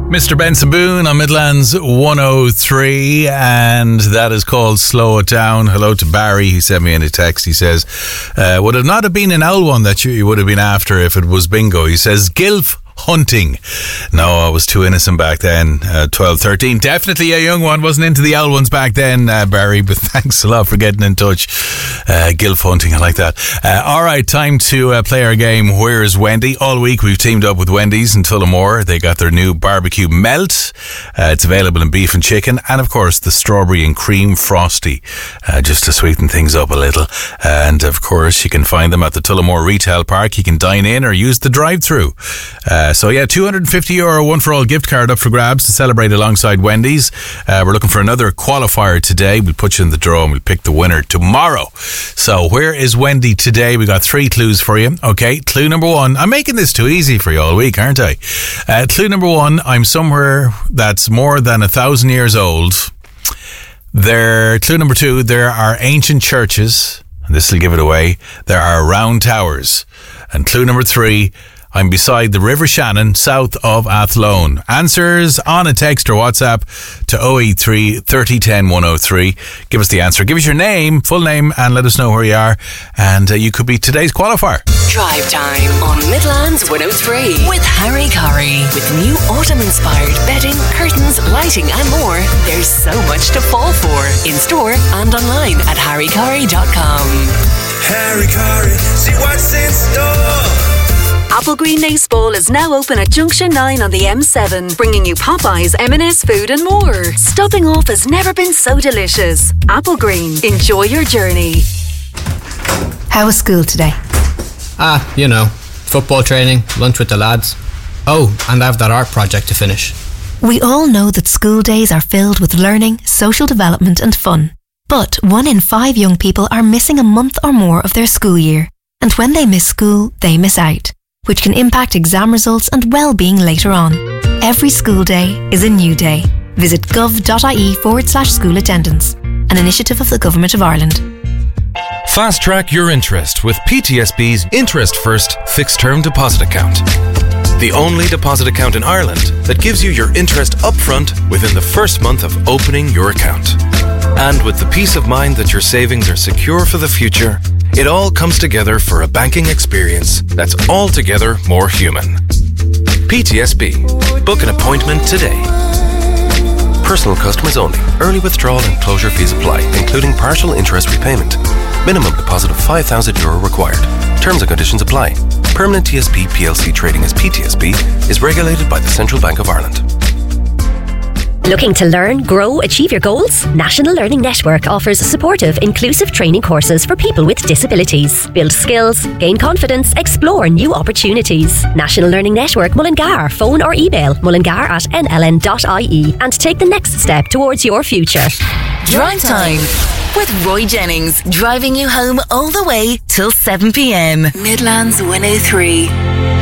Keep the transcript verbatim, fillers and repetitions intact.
Mister Benson Boone on Midlands one oh three, and that is called Slow It Down. Hello to Barry. He sent me in a text. He says, uh, would it not have been an L one that you, you would have been after if it was bingo? He says, Gilf hunting. No, I was too innocent back then. uh, twelve, thirteen, definitely a young one. Wasn't into the L ones back then, uh, Barry, but thanks a lot for getting in touch. uh, Gilf hunting, I like that. uh, Alright, time to uh, play our game Where's Wendy? All week we've teamed up with Wendy's in Tullamore. They got their new barbecue melt. uh, It's available in beef and chicken, and of course the strawberry and cream frosty, uh, just to sweeten things up a little. And of course you can find them at the Tullamore Retail Park. You can dine in or use the drive-through. uh, So yeah, two hundred fifty euro one for all gift card up for grabs to celebrate alongside Wendy's. Uh, we're looking for another qualifier today. We'll put you in the draw and we'll pick the winner tomorrow. So where is Wendy today? We got three clues for you. Okay, clue number one. I'm making this too easy for you all week, aren't I? Uh, clue number one. I'm somewhere that's more than a thousand years old. There. Clue number two. There are ancient churches. And this will give it away. There are round towers. And clue number three. I'm beside the River Shannon, south of Athlone. Answers on a text or WhatsApp to oh eight three, thirty, ten, one oh three. Give us the answer. Give us your name, full name, and let us know where you are. And uh, you could be today's qualifier. Drive time on Midlands one oh three with Harry Curry. With new autumn-inspired bedding, curtains, lighting and more, there's so much to fall for. In store and online at harry curry dot com. Harry Curry, see what's in store. Applegreen Nace Bowl is now open at Junction nine on the M seven, bringing you Popeyes, M and S food and more. Stopping off has never been so delicious. Applegreen, enjoy your journey. How was school today? Ah, you know, football training, lunch with the lads. Oh, and I have that art project to finish. We all know that school days are filled with learning, social development and fun. But one in five young people are missing a month or more of their school year. And when they miss school, they miss out, which can impact exam results and well-being later on. Every school day is a new day. Visit gov.ie forward slash school attendance, an initiative of the Government of Ireland. Fast track your interest with P T S B's Interest First Fixed Term Deposit Account. The only deposit account in Ireland that gives you your interest upfront within the first month of opening your account. And with the peace of mind that your savings are secure for the future, it all comes together for a banking experience that's altogether more human. P T S B. Book an appointment today. Personal customers only. Early withdrawal and closure fees apply, including partial interest repayment. Minimum deposit of five thousand euro required. Terms and conditions apply. Permanent T S B P L C trading as P T S B is regulated by the Central Bank of Ireland. Looking to learn, grow, achieve your goals? National Learning Network offers supportive, inclusive training courses for people with disabilities. Build skills, gain confidence, explore new opportunities. National Learning Network Mullingar. Phone or email mullingar at n l n dot i e and take the next step towards your future. Drive time with Roy Jennings, driving you home all the way till seven p m. Midlands one oh three.